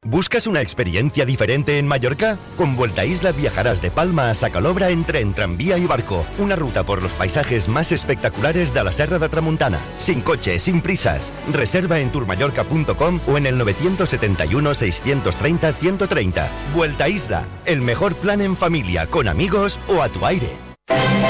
¿Buscas una experiencia diferente en Mallorca? Con Vuelta Isla viajarás de Palma a Sacalobra en tren, tranvía y barco. Una ruta por los paisajes más espectaculares de la Serra de Tramuntana. Sin coche, sin prisas. Reserva en tourmallorca.com o en el 971 630 130. Vuelta Isla, el mejor plan en familia, con amigos o a tu aire.